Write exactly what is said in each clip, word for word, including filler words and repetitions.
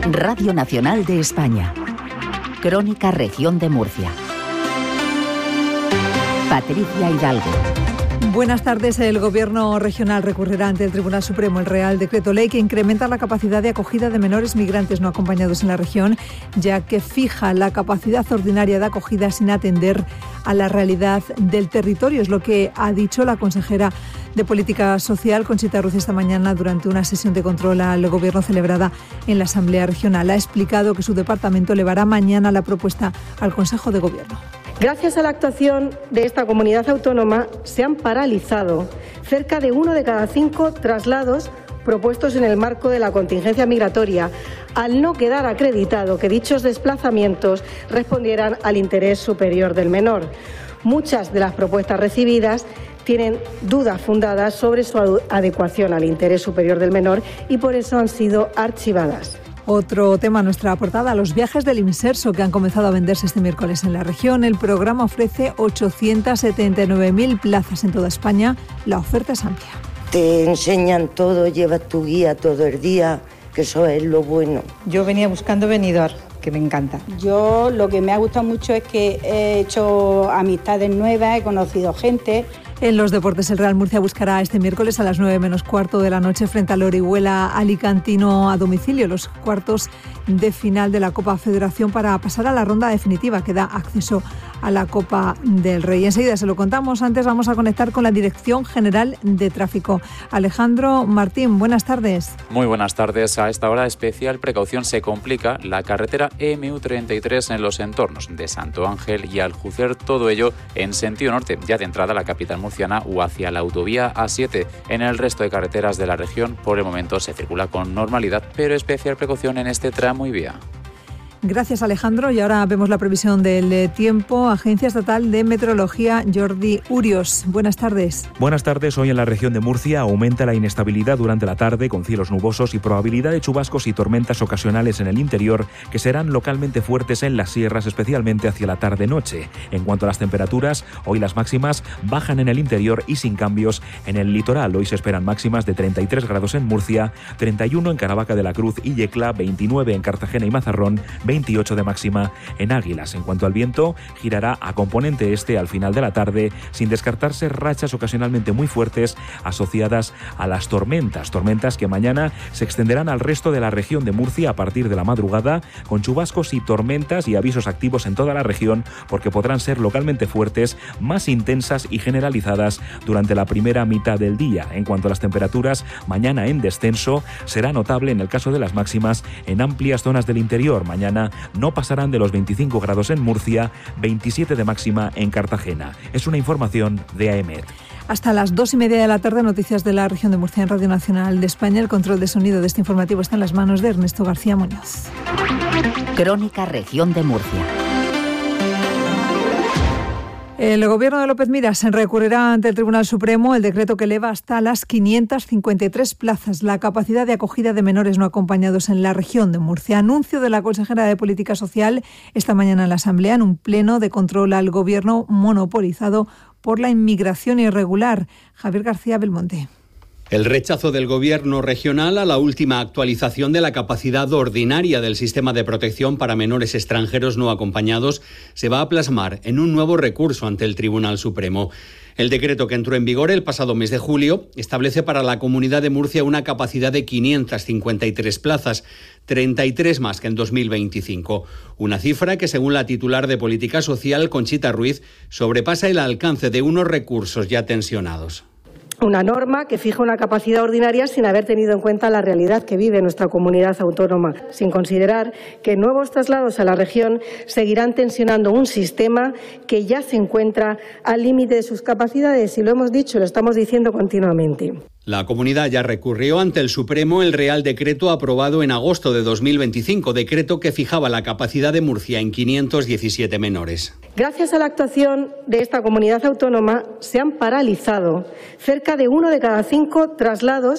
Radio Nacional de España. Crónica Región de Murcia. Patricia Hidalgo. Buenas tardes. El Gobierno regional recurrirá ante el Tribunal Supremo el Real Decreto Ley que incrementa la capacidad de acogida de menores migrantes no acompañados en la región, ya que fija la capacidad ordinaria de acogida sin atender a la realidad del territorio. Es lo que ha dicho la consejera de Política Social, Conchita Ruiz, esta mañana durante una sesión de control al Gobierno celebrada en la Asamblea Regional. Ha explicado que su departamento elevará mañana la propuesta al Consejo de Gobierno. Gracias a la actuación de esta comunidad autónoma, se han paralizado cerca de uno de cada cinco traslados propuestos en el marco de la contingencia migratoria, al no quedar acreditado que dichos desplazamientos respondieran al interés superior del menor. Muchas de las propuestas recibidas tienen dudas fundadas sobre su adecuación al interés superior del menor y por eso han sido archivadas. Otro tema, nuestra portada, los viajes del Imserso que han comenzado a venderse este miércoles en la región. El programa ofrece ochocientas setenta y nueve mil plazas en toda España. La oferta es amplia. Te enseñan todo, llevas tu guía todo el día, que eso es lo bueno. Yo venía buscando Benidorm, que me encanta. Yo lo que me ha gustado mucho es que he hecho amistades nuevas, he conocido gente. En los deportes, el Real Murcia buscará este miércoles a las nueve menos cuarto de la noche frente al Orihuela Alicantino a domicilio los cuartos de final de la Copa Federación para pasar a la ronda definitiva que da acceso a la Copa del Rey. Enseguida se lo contamos. Antes vamos a conectar con la Dirección General de Tráfico. Alejandro Martín, buenas tardes. Muy buenas tardes. A esta hora especial precaución se complica la carretera eme u treinta y tres en los entornos de Santo Ángel y Aljucer, todo ello en sentido norte, ya de entrada a la capital murciana o hacia la autovía A siete. En el resto de carreteras de la región, por el momento se circula con normalidad, pero especial precaución en este tramo y vía. Gracias, Alejandro. Y ahora vemos la previsión del tiempo. Agencia Estatal de Meteorología, Jordi Urios. Buenas tardes. Buenas tardes. Hoy en la región de Murcia aumenta la inestabilidad durante la tarde con cielos nubosos y probabilidad de chubascos y tormentas ocasionales en el interior que serán localmente fuertes en las sierras, especialmente hacia la tarde-noche. En cuanto a las temperaturas, hoy las máximas bajan en el interior y sin cambios en el litoral. Hoy se esperan máximas de treinta y tres grados en Murcia, treinta y uno en Caravaca de la Cruz y Yecla, veintinueve en Cartagena y Mazarrón, veintiocho de máxima en Águilas. En cuanto al viento, girará a componente este al final de la tarde, sin descartarse rachas ocasionalmente muy fuertes asociadas a las tormentas. Tormentas que mañana se extenderán al resto de la región de Murcia a partir de la madrugada, con chubascos y tormentas y avisos activos en toda la región, porque podrán ser localmente fuertes, más intensas y generalizadas durante la primera mitad del día. En cuanto a las temperaturas, mañana en descenso, será notable en el caso de las máximas en amplias zonas del interior. Mañana no pasarán de los veinticinco grados en Murcia, veintisiete de máxima en Cartagena. Es una información de A E M E T. Hasta las dos y media de la tarde, noticias de la región de Murcia en Radio Nacional de España. El control de sonido de este informativo está en las manos de Ernesto García Muñoz. Crónica Región de Murcia. El Gobierno de López Miras recurrirá ante el Tribunal Supremo el decreto que eleva hasta las quinientas cincuenta y tres plazas la capacidad de acogida de menores no acompañados en la región de Murcia. Anuncio de la consejera de Política Social esta mañana en la Asamblea en un pleno de control al Gobierno monopolizado por la inmigración irregular. Javier García Belmonte. El rechazo del Gobierno regional a la última actualización de la capacidad ordinaria del sistema de protección para menores extranjeros no acompañados se va a plasmar en un nuevo recurso ante el Tribunal Supremo. El decreto que entró en vigor el pasado mes de julio establece para la Comunidad de Murcia una capacidad de quinientas cincuenta y tres plazas, treinta y tres más que en dos mil veinticinco. Una cifra que, según la titular de Política Social, Conchita Ruiz, sobrepasa el alcance de unos recursos ya tensionados. Una norma que fija una capacidad ordinaria sin haber tenido en cuenta la realidad que vive nuestra comunidad autónoma, sin considerar que nuevos traslados a la región seguirán tensionando un sistema que ya se encuentra al límite de sus capacidades, y lo hemos dicho y lo estamos diciendo continuamente. La comunidad ya recurrió ante el Supremo el Real Decreto aprobado en agosto de dos mil veinticinco, decreto que fijaba la capacidad de Murcia en quinientos diecisiete menores. Gracias a la actuación de esta comunidad autónoma, se han paralizado cerca de uno de cada cinco traslados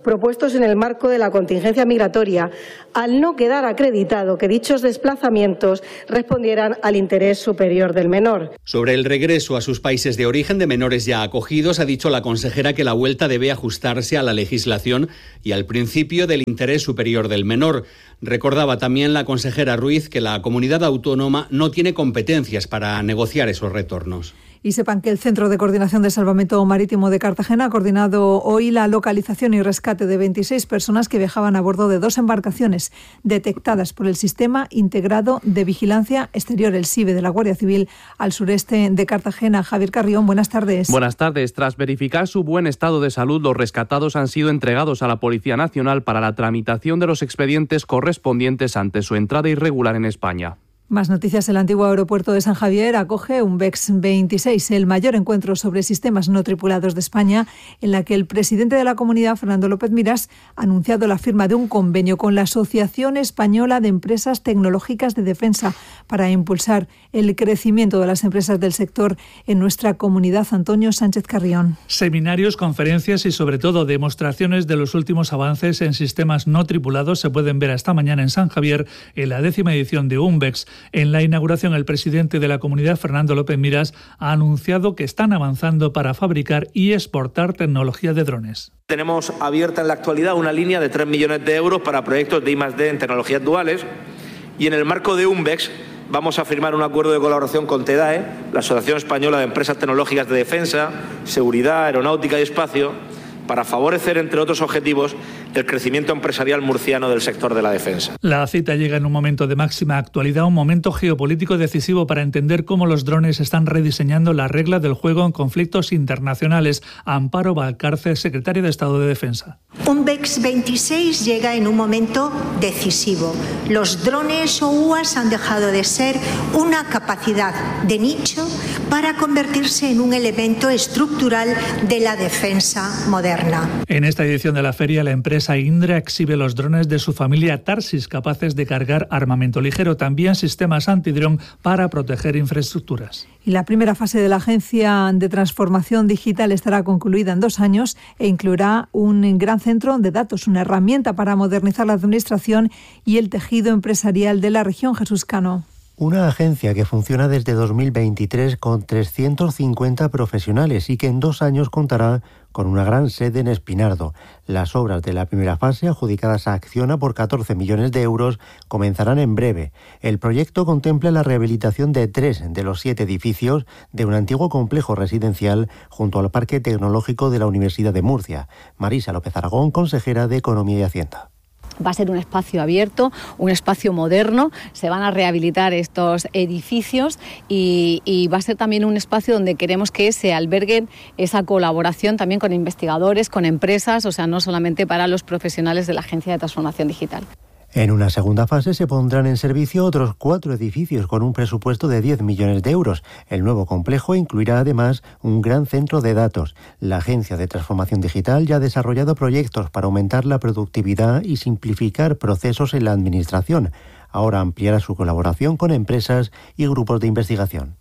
propuestos en el marco de la contingencia migratoria, al no quedar acreditado que dichos desplazamientos respondieran al interés superior del menor. Sobre el regreso a sus países de origen de menores ya acogidos, ha dicho la consejera que la vuelta debe ajustarse a la legislación y al principio del interés superior del menor. Recordaba también la consejera Ruiz que la comunidad autónoma no tiene competencias para negociar esos retornos. Y sepan que el Centro de Coordinación de Salvamento Marítimo de Cartagena ha coordinado hoy la localización y rescate de veintiséis personas que viajaban a bordo de dos embarcaciones detectadas por el Sistema Integrado de Vigilancia Exterior, el SIVE, de la Guardia Civil al sureste de Cartagena. Javier Carrión, buenas tardes. Buenas tardes. Tras verificar su buen estado de salud, los rescatados han sido entregados a la Policía Nacional para la tramitación de los expedientes correspondientes ante su entrada irregular en España. Más noticias. El antiguo aeropuerto de San Javier acoge un BEX veintiséis, el mayor encuentro sobre sistemas no tripulados de España, en la que el presidente de la comunidad, Fernando López Miras, ha anunciado la firma de un convenio con la Asociación Española de Empresas Tecnológicas de Defensa para impulsar el crecimiento de las empresas del sector en nuestra comunidad. Antonio Sánchez Carrión. Seminarios, conferencias y sobre todo demostraciones de los últimos avances en sistemas no tripulados se pueden ver esta mañana en San Javier en la décima edición de UNBEX. En la inauguración, el presidente de la comunidad, Fernando López Miras, ha anunciado que están avanzando para fabricar y exportar tecnología de drones. Tenemos abierta en la actualidad una línea de tres millones de euros para proyectos de I más D en tecnologías duales, y en el marco de UNBEX vamos a firmar un acuerdo de colaboración con TEDAE, la Asociación Española de Empresas Tecnológicas de Defensa, Seguridad, Aeronáutica y Espacio, para favorecer, entre otros objetivos, el crecimiento empresarial murciano del sector de la defensa. La cita llega en un momento de máxima actualidad, un momento geopolítico decisivo para entender cómo los drones están rediseñando la regla del juego en conflictos internacionales. Amparo Valcárcel, secretaria de Estado de Defensa. Un BEX veintiséis llega en un momento decisivo. Los drones o U A S han dejado de ser una capacidad de nicho para convertirse en un elemento estructural de la defensa moderna. En esta edición de la feria, la empresa Indra exhibe los drones de su familia Tarsis, capaces de cargar armamento ligero, también sistemas antidrón para proteger infraestructuras. Y la primera fase de la Agencia de Transformación Digital estará concluida en dos años e incluirá un gran centro de datos, una herramienta para modernizar la administración y el tejido empresarial de la región. Jesús Cano. Una agencia que funciona desde dos mil veintitrés con trescientos cincuenta profesionales y que en dos años contará con una gran sede en Espinardo. Las obras de la primera fase, adjudicadas a Acciona por catorce millones de euros, comenzarán en breve. El proyecto contempla la rehabilitación de tres de los siete edificios de un antiguo complejo residencial junto al Parque Tecnológico de la Universidad de Murcia. Marisa López Aragón, consejera de Economía y Hacienda. Va a ser un espacio abierto, un espacio moderno, se van a rehabilitar estos edificios y, y va a ser también un espacio donde queremos que se alberguen esa colaboración también con investigadores, con empresas, o sea, no solamente para los profesionales de la Agencia de Transformación Digital. En una segunda fase se pondrán en servicio otros cuatro edificios con un presupuesto de diez millones de euros. El nuevo complejo incluirá además un gran centro de datos. La Agencia de Transformación Digital ya ha desarrollado proyectos para aumentar la productividad y simplificar procesos en la administración. Ahora ampliará su colaboración con empresas y grupos de investigación.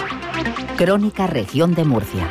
Crónica Región de Murcia.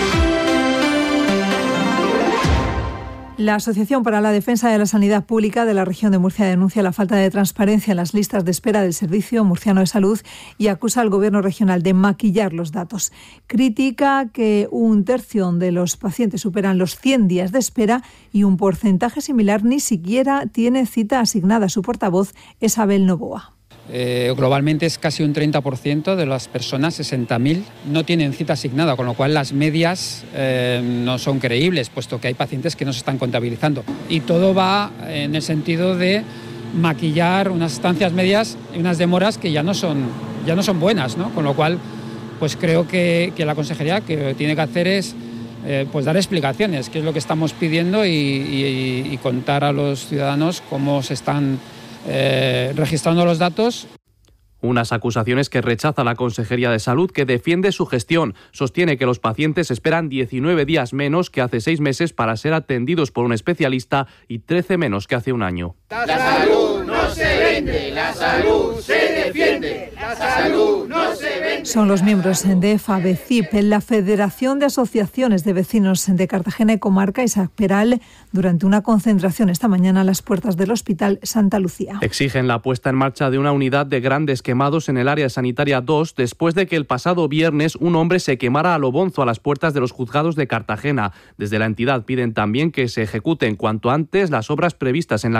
La Asociación para la Defensa de la Sanidad Pública de la región de Murcia denuncia la falta de transparencia en las listas de espera del Servicio Murciano de Salud y acusa al Gobierno regional de maquillar los datos. Critica que un tercio de los pacientes superan los cien días de espera y un porcentaje similar ni siquiera tiene cita asignada. Su portavoz es Abel Novoa. Eh, globalmente es casi un treinta por ciento de las personas, sesenta mil, no tienen cita asignada, con lo cual las medias eh, no son creíbles, puesto que hay pacientes que no se están contabilizando. Y todo va en el sentido de maquillar unas estancias medias y unas demoras que ya no son, ya no son buenas, ¿no? Con lo cual, pues creo que, que la consejería que tiene que hacer es eh, pues dar explicaciones, qué es lo que estamos pidiendo y, y, y contar a los ciudadanos cómo se están Eh, registrando los datos. Unas acusaciones que rechaza la Consejería de Salud, que defiende su gestión. Sostiene que los pacientes esperan diecinueve días menos que hace seis meses para ser atendidos por un especialista y trece menos que hace un año. La salud no no se vende, la salud se defiende, la salud no se vende. Son los miembros de FABECIP, en la Federación de Asociaciones de Vecinos de Cartagena y Comarca, Isaac Peral, durante una concentración esta mañana a las puertas del Hospital Santa Lucía. Exigen la puesta en marcha de una unidad de grandes quemados en el área sanitaria dos, después de que el pasado viernes un hombre se quemara a lo bonzo a las puertas de los juzgados de Cartagena. Desde la entidad piden también que se ejecuten cuanto antes las obras previstas en la